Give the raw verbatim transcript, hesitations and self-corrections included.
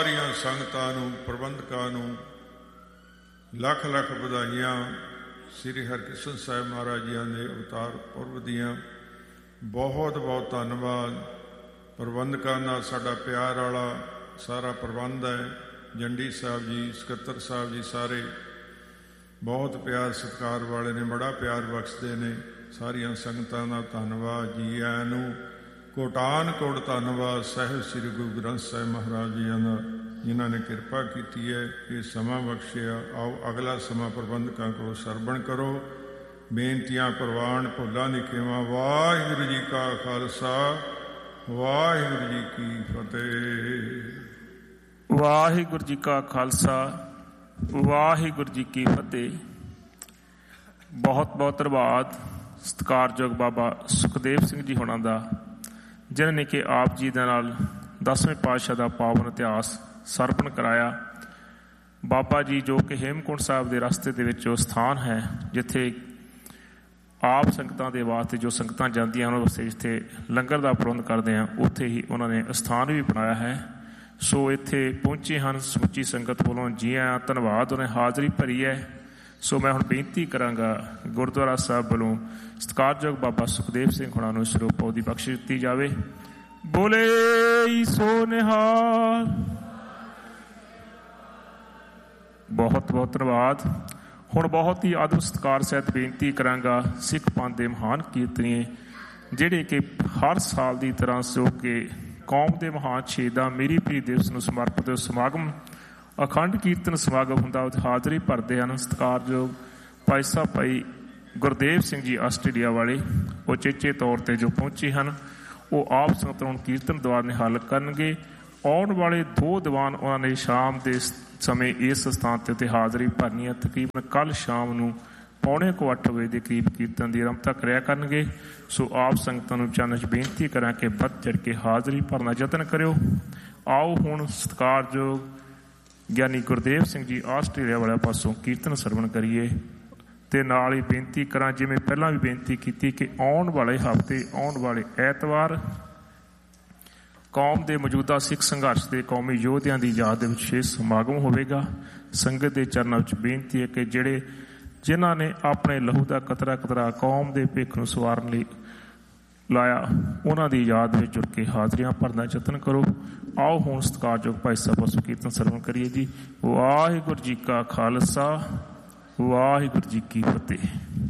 ਸਾਰੀਆਂ ਸੰਗਤਾਂ ਨੂੰ, ਪ੍ਰਬੰਧਕਾਂ ਨੂੰ ਲੱਖ ਲੱਖ ਵਧਾਈਆਂ। ਸ੍ਰੀ ਹਰਿਕ੍ਰਿਸ਼ਨ ਸਾਹਿਬ ਮਹਾਰਾਜ ਜੀਆਂ ਦੇ ਅਵਤਾਰ ਪੁਰਬ ਦੀਆਂ ਬਹੁਤ ਬਹੁਤ ਧੰਨਵਾਦ। ਪ੍ਰਬੰਧਕਾਂ ਦਾ ਸਾਡਾ ਪਿਆਰ ਵਾਲਾ ਸਾਰਾ ਪ੍ਰਬੰਧ ਹੈ। ਜੰਡੀ ਸਾਹਿਬ ਜੀ, ਸਕੱਤਰ ਸਾਹਿਬ ਜੀ ਸਾਰੇ ਬਹੁਤ ਪਿਆਰ ਸਤਿਕਾਰ ਵਾਲੇ ਨੇ, ਬੜਾ ਪਿਆਰ ਬਖਸ਼ਦੇ ਨੇ। ਸਾਰੀਆਂ ਸੰਗਤਾਂ ਦਾ ਧੰਨਵਾਦ। ਜੀ ਆਇਆਂ ਨੂੰ ਕੋਟਾਨ ਕੋਟ ਧੰਨਵਾਦ ਸਾਹਿਬ ਸ੍ਰੀ ਗੁਰੂ ਗ੍ਰੰਥ ਸਾਹਿਬ ਮਹਾਰਾਜ ਜੀਆਂ ਦਾ, ਜਿਨ੍ਹਾਂ ਨੇ ਕਿਰਪਾ ਕੀਤੀ ਹੈ, ਇਹ ਸਮਾਂ ਬਖਸ਼ਿਆ। ਆਓ ਅਗਲਾ ਸਮਾਂ ਪ੍ਰਬੰਧਕਾਂ ਕੋਲ ਸਰਵਣ ਕਰੋ। ਬੇਨਤੀਆਂ ਪ੍ਰਵਾਨ, ਭੁੱਲਾਂ ਨਿਖੇਵਾਂ। ਵਾਹਿਗੁਰੂ ਜੀ ਕਾ ਖਾਲਸਾ, ਵਾਹਿਗੁਰੂ ਜੀ ਕੀ ਫਤਿਹ। ਵਾਹਿਗੁਰੂ ਜੀ ਕਾ ਖਾਲਸਾ, ਵਾਹਿਗੁਰੂ ਜੀ ਕੀ ਫਤਿਹ। ਬਹੁਤ ਬਹੁਤ ਧੰਨਵਾਦ ਸਤਿਕਾਰਯੋਗ ਬਾਬਾ ਸੁਖਦੇਵ ਸਿੰਘ ਜੀ ਹੋਣਾ ਦਾ, ਜਿਨ੍ਹਾਂ ਨੇ ਕਿ ਆਪ ਜੀ ਦੇ ਨਾਲ ਦਸਵੇਂ ਪਾਤਸ਼ਾਹ ਦਾ ਪਾਵਨ ਇਤਿਹਾਸ ਸਰਵਣ ਕਰਾਇਆ। ਬਾਬਾ ਜੀ ਜੋ ਕਿ ਹੇਮਕੁੰਟ ਸਾਹਿਬ ਦੇ ਰਸਤੇ ਦੇ ਵਿੱਚ ਉਹ ਸਥਾਨ ਹੈ ਜਿੱਥੇ ਆਪ ਸੰਗਤਾਂ ਦੇ ਵਾਸਤੇ, ਜੋ ਸੰਗਤਾਂ ਜਾਂਦੀਆਂ ਉਹਨਾਂ ਵਾਸਤੇ ਜਿੱਥੇ ਲੰਗਰ ਦਾ ਪ੍ਰਬੰਧ ਕਰਦੇ ਹਾਂ, ਉੱਥੇ ਹੀ ਉਹਨਾਂ ਨੇ ਅਸਥਾਨ ਵੀ ਬਣਾਇਆ ਹੈ। ਸੋ ਇੱਥੇ ਪਹੁੰਚੇ ਹਨ ਸਮੁੱਚੀ ਸੰਗਤ ਵੱਲੋਂ ਜੀ ਆਇਆਂ, ਧੰਨਵਾਦ। ਉਹਨੇ ਹਾਜ਼ਰੀ ਭਰੀ ਹੈ। ਸੋ ਮੈਂ ਹੁਣ ਬੇਨਤੀ ਕਰਾਂਗਾ ਗੁਰਦੁਆਰਾ ਸਾਹਿਬ ਵੱਲੋਂ ਸਤਿਕਾਰਯੋਗ ਬਾਬਾ ਸੁਖਦੇਵ ਸਿੰਘ ਹੋਣਾ ਨੂੰ ਸਰੂਪ ਦੀ ਬਖਸ਼ ਦਿੱਤੀ ਜਾਵੇ। ਬੋਲੇ ਸੋ ਨਿਹਾਲ। ਬਹੁਤ ਬਹੁਤ ਧੰਨਵਾਦ। ਹੁਣ ਬਹੁਤ ਹੀ ਆਦਰ ਸਤਿਕਾਰ ਸਹਿਤ ਬੇਨਤੀ ਕਰਾਂਗਾ ਸਿੱਖ ਪੰਥ ਦੇ ਮਹਾਨ ਕੀਰਤਨੀਏ, ਜਿਹੜੇ ਕਿ ਹਰ ਸਾਲ ਦੀ ਤਰ੍ਹਾਂ ਸੋ ਕੇ ਕੌਮ ਦੇ ਮਹਾਨ ਸ਼ਹੀਦਾਂ ਮੇਰੀ ਪ੍ਰੀ ਦਿਵਸ ਨੂੰ ਸਮਰਪਿਤ ਸਮਾਗਮ ਅਖੰਡ ਕੀਰਤਨ ਸਮਾਗਮ ਹੁੰਦਾ, ਉਹਦੀ ਹਾਜ਼ਰੀ ਭਰਦੇ ਹਨ। ਸਤਿਕਾਰਯੋਗ ਭਾਈ ਸਾਹਿਬ ਭਾਈ ਗੁਰਦੇਵ ਸਿੰਘ ਜੀ ਆਸਟ੍ਰੇਲੀਆ ਵਾਲੇ, ਉਹ ਚੇਚੇ ਤੌਰ 'ਤੇ ਜੋ ਪਹੁੰਚੇ ਹਨ, ਉਹ ਆਪ ਸੰਗਤ ਨੂੰ ਕੀਰਤਨ ਦੁਆਰ ਨਿਹਾਲ ਕਰਨਗੇ। ਆਉਣ ਵਾਲੇ ਦੋ ਦੀਵਾਨ ਉਹਨਾਂ ਨੇ ਸ਼ਾਮ ਦੇ ਸਮੇਂ ਇਸ ਸਥਾਨ 'ਤੇ ਉੱਤੇ ਹਾਜ਼ਰੀ ਭਰਨੀ ਹੈ। ਤਕਰੀਬਨ ਕੱਲ੍ਹ ਸ਼ਾਮ ਨੂੰ ਪੌਣੇ ਕੁ ਅੱਠ ਵਜੇ ਦੇ ਕਰੀਬ ਕੀਰਤਨ ਦੀ ਆਰੰਭਤਾ ਕਰਿਆ ਕਰਨਗੇ। ਸੋ ਆਪ ਸੰਗਤਾਂ ਨੂੰ ਚਰਨ 'ਚ ਬੇਨਤੀ ਕਰਾਂ ਕਿ ਵੱਧ ਚੜ੍ਹ ਕੇ ਹਾਜ਼ਰੀ ਭਰਨ ਦਾ ਯਤਨ ਕਰਿਓ। ਆਓ ਹੁਣ ਸਤਿਕਾਰਯੋਗ ਗਿਆਨੀ ਗੁਰਦੇਵ ਸਿੰਘ ਜੀ ਆਸਟ੍ਰੇਲੀਆ ਵਾਲਿਆਂ ਪਾਸੋਂ ਕੀਰਤਨ ਸਰਵਣ ਕਰੀਏ। ਅਤੇ ਨਾਲ ਹੀ ਬੇਨਤੀ ਕਰਾਂ, ਜਿਵੇਂ ਪਹਿਲਾਂ ਵੀ ਬੇਨਤੀ ਕੀਤੀ, ਕਿ ਆਉਣ ਵਾਲੇ ਹਫ਼ਤੇ, ਆਉਣ ਵਾਲੇ ਐਤਵਾਰ ਕੌਮ ਦੇ ਮੌਜੂਦਾ ਸਿੱਖ ਸੰਘਰਸ਼ ਦੇ ਕੌਮੀ ਯੋਧਿਆਂ ਦੀ ਯਾਦ ਦੇ ਵਿੱਚ ਵਿਸ਼ੇਸ਼ ਸਮਾਗਮ ਹੋਵੇਗਾ। ਸੰਗਤ ਦੇ ਚਰਨਾਂ ਵਿੱਚ ਬੇਨਤੀ ਹੈ ਕਿ ਜਿਹੜੇ ਜਿਨ੍ਹਾਂ ਨੇ ਆਪਣੇ ਲਹੂ ਦਾ ਕਤਰਾ ਕਤਰਾ ਕੌਮ ਦੇ ਭਿੱਖ ਨੂੰ ਸਵਾਰਨ ਲਈ ਲਾਇਆ, ਉਹਨਾਂ ਦੀ ਯਾਦ ਵਿੱਚ ਜੁੜ ਕੇ ਹਾਜ਼ਰੀਆਂ ਭਰਨ ਦਾ ਯਤਨ ਕਰੋ। ਆਓ ਹੁਣ ਸਤਿਕਾਰਯੋਗ ਭਾਈ ਸਾਹਿਬ ਪਾਸੋਂ ਕੀਰਤਨ ਸਰਵਣ ਕਰੀਏ ਜੀ। ਵਾਹਿਗੁਰੂ ਜੀ ਕਾ ਖਾਲਸਾ, ਵਾਹਿਗੁਰੂ ਜੀ ਕੀ ਫਤਿਹ।